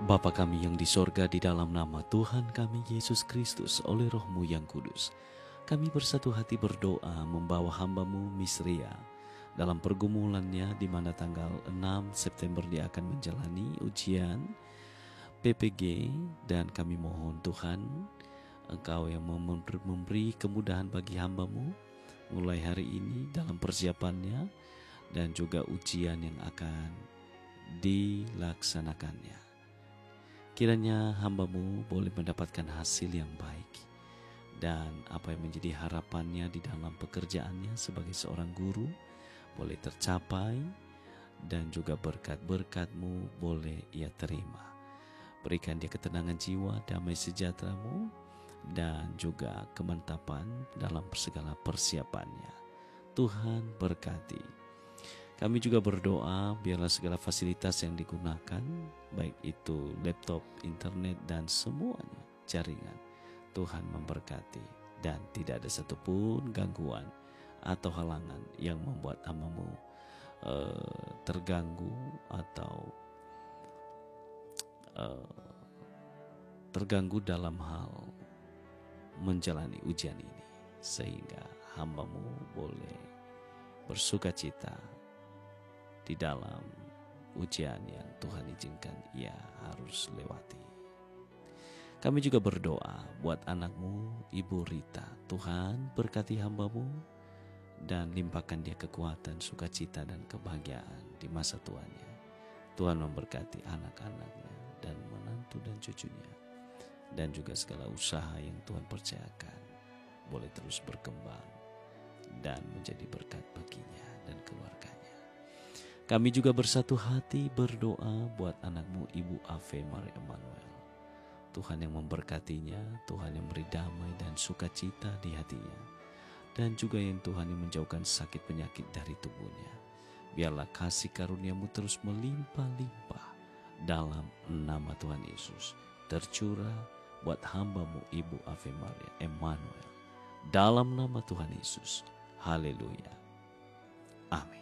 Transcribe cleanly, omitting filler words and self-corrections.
Bapa kami yang di sorga, di dalam nama Tuhan kami Yesus Kristus oleh Roh-Mu yang kudus, kami bersatu hati berdoa membawa hamba-Mu Miss Ria dalam pergumulannya di mana tanggal 6 September dia akan menjalani ujian PPG, dan kami mohon Tuhan Engkau yang memberi kemudahan bagi hamba-Mu mulai hari ini dalam persiapannya dan juga ujian yang akan dilaksanakannya. Kiranya hamba-Mu boleh mendapatkan hasil yang baik, dan apa yang menjadi harapannya di dalam pekerjaannya sebagai seorang guru boleh tercapai, dan juga berkat-berkat-Mu boleh ia terima. Berikan dia ketenangan jiwa, damai sejahtera-Mu, dan juga kemantapan dalam segala persiapannya. Tuhan berkati. Kami juga berdoa biarlah segala fasilitas yang digunakan, baik itu laptop, internet, dan semuanya jaringan, Tuhan memberkati, dan tidak ada satupun gangguan atau halangan yang membuat hamba-Mu terganggu atau terganggu dalam hal menjalani ujian ini, sehingga hamba-Mu boleh bersuka cita di dalam ujian yang Tuhan izinkan ia harus lewati. Kami juga berdoa buat anak-Mu Ibu Rita. Tuhan berkati hamba-Mu dan limpahkan dia kekuatan, sukacita, dan kebahagiaan di masa tuanya. Tuhan memberkati anak-anaknya dan menantu dan cucunya, dan juga segala usaha yang Tuhan percayakan boleh terus berkembang dan menjadi berkat baginya dan keluarganya. Kami juga bersatu hati berdoa buat anak-Mu Ibu Ave Maria Emanuel. Tuhan yang memberkatinya, Tuhan yang beri damai dan sukacita di hatinya, dan juga yang Tuhan yang menjauhkan sakit penyakit dari tubuhnya. Biarlah kasih karunia-Mu terus melimpah-limpah dalam nama Tuhan Yesus tercurah buat hamba-Mu Ibu Ave Maria Emanuel. Dalam nama Tuhan Yesus. Haleluya. Amin.